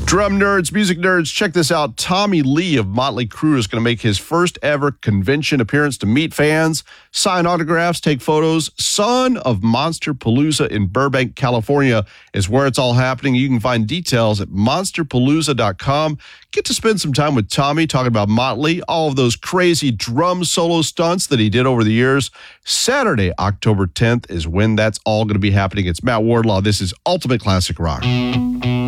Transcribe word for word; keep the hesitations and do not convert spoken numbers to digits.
Drum nerds, music nerds, check this out. Tommy Lee of Motley Crue is going to make his first ever convention appearance to meet fans, sign autographs, take photos. Son of Monsterpalooza in Burbank, California is where it's all happening. You can find details at monster palooza dot com. Get to spend some time with Tommy talking about Motley, all of those crazy drum solo stunts that he did over the years. Saturday, October tenth is when that's all going to be happening. It's Matt Wardlaw. This is Ultimate Classic Rock.